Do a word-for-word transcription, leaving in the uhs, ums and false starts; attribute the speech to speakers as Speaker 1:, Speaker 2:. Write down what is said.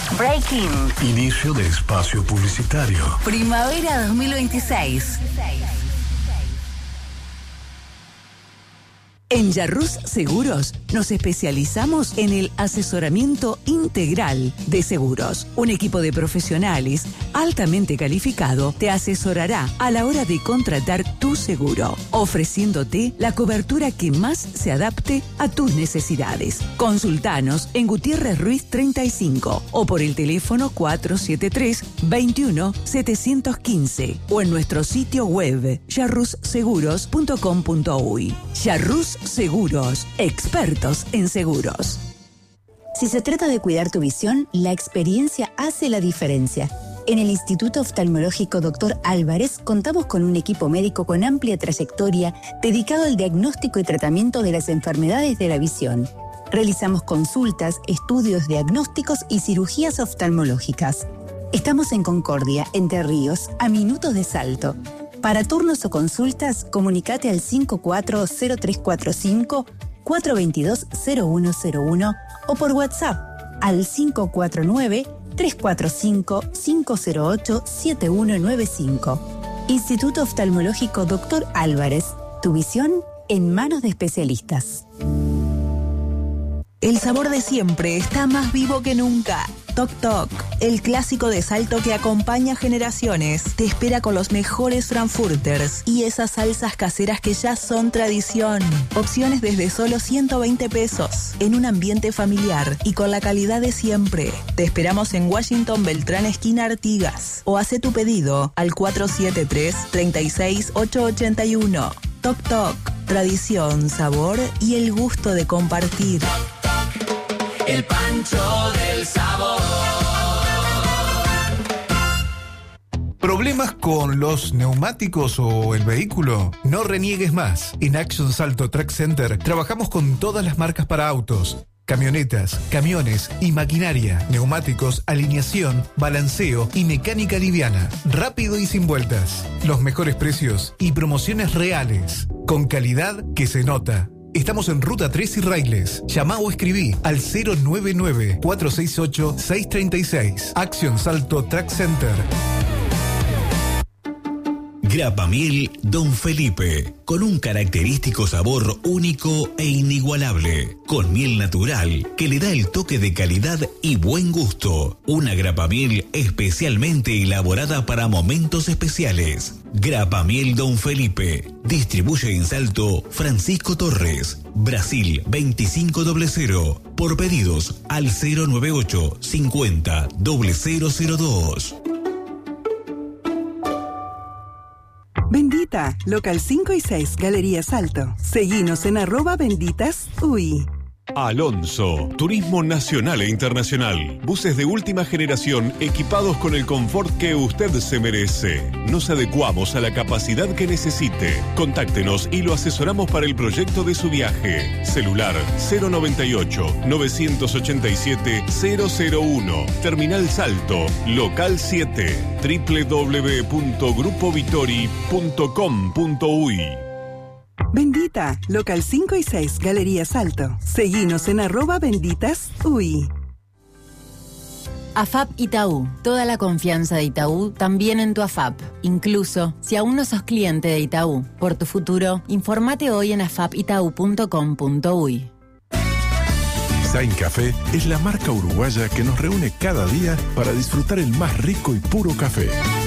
Speaker 1: Breaking.
Speaker 2: Inicio de espacio publicitario.
Speaker 1: Primavera dos mil veintiséis. En Yarrús Seguros nos especializamos en el asesoramiento integral de seguros. Un equipo de profesionales altamente calificado te asesorará a la hora de contratar tu seguro, ofreciéndote la cobertura que más se adapte a tus necesidades. Consultanos en Gutiérrez Ruiz treinta y cinco o por el teléfono cuatro siete tres, veintiuno, setecientos quince o en nuestro sitio web yarrus seguros punto com punto uy. Yarrús Seguros, expertos en seguros.
Speaker 3: Si se trata de cuidar tu visión, la experiencia hace la diferencia. En el Instituto Oftalmológico doctor Álvarez contamos con un equipo médico con amplia trayectoria dedicado al diagnóstico y tratamiento de las enfermedades de la visión. Realizamos consultas, estudios diagnósticos y cirugías oftalmológicas. Estamos en Concordia, Entre Ríos, a minutos de Salto. Para turnos o consultas, comunicate al cinco cuatro cero tres cuatro cinco, cuatro dos dos, cero uno cero uno o por WhatsApp al cinco cuatro nueve, tres cuatro cinco, cinco cero ocho, siete uno nueve cinco. Instituto Oftalmológico doctor Álvarez. Tu visión en manos de especialistas.
Speaker 4: El sabor de siempre está más vivo que nunca. Toc Toc, el clásico de Salto que acompaña generaciones, te espera con los mejores frankfurters y esas salsas caseras que ya son tradición. Opciones desde solo ciento veinte pesos, en un ambiente familiar y con la calidad de siempre. Te esperamos en Washington Beltrán, esquina Artigas, o hace tu pedido al cuatro siete tres, tres seis, ocho ocho uno. Toc Toc, tradición, sabor y el gusto de compartir.
Speaker 5: El Pancho del Sabor.
Speaker 6: ¿Problemas con los neumáticos o el vehículo? No reniegues más. En Action Salto Truck Center trabajamos con todas las marcas para autos, camionetas, camiones y maquinaria, neumáticos, alineación, balanceo y mecánica liviana. Rápido y sin vueltas. Los mejores precios y promociones reales. Con calidad que se nota. Estamos en Ruta tres y Railes. Llama o escribí al cero nueve nueve, cuatro seis ocho, seis tres seis. Action Salto Truck Center.
Speaker 7: Grapa Miel Don Felipe, con un característico sabor único e inigualable, con miel natural que le da el toque de calidad y buen gusto. Una grapa miel especialmente elaborada para momentos especiales. Grapa Miel Don Felipe, distribuye en Salto Francisco Torres, Brasil veinticinco cero cero. Por pedidos al cero nueve ocho, cincuenta, cero cero cero dos.
Speaker 8: Bendita, local cinco y seis, Galería Salto. Seguinos en arroba benditas uy.
Speaker 9: Alonso, turismo nacional e internacional. Buses de última generación equipados con el confort que usted se merece. Nos adecuamos a la capacidad que necesite. Contáctenos y lo asesoramos para el proyecto de su viaje. Celular cero noventa y ocho, novecientos ochenta y siete, cero cero uno. Terminal Salto, local siete, doble u doble u doble u punto grupo vitori punto com punto uy.
Speaker 8: Bendita, local cinco y seis, Galería Salto. Seguinos en arroba benditas uy.
Speaker 10: A F A P Itaú. Toda la confianza de Itaú también en tu A F A P. Incluso si aún no sos cliente de Itaú. Por tu futuro, informate hoy en afap itaú punto com punto uy.
Speaker 11: Zain Café es la marca uruguaya que nos reúne cada día para disfrutar el más rico y puro café.